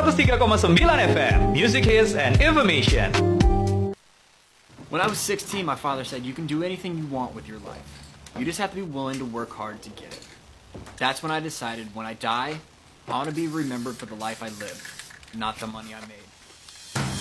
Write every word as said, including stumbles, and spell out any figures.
seratus tiga koma sembilan F M, Music Hits and Information. When I was sixteen, my father said, you can do anything you want with your life. You just have to be willing to work hard to get it. That's when I decided, when I die, I want to be remembered for the life I lived, not the money I made.